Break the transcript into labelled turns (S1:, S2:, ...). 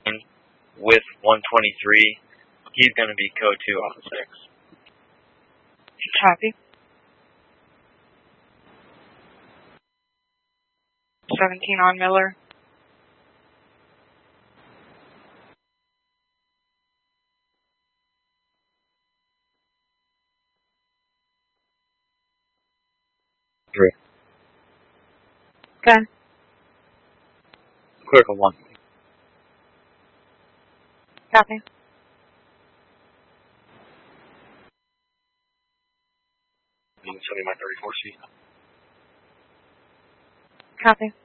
S1: with 123. He's going to be code 2 on the 6.
S2: Copy. 17 on Miller.
S1: Three.
S2: Okay.
S1: Clear for 1.
S2: Copy.
S1: Show me my 34C.
S2: Copy.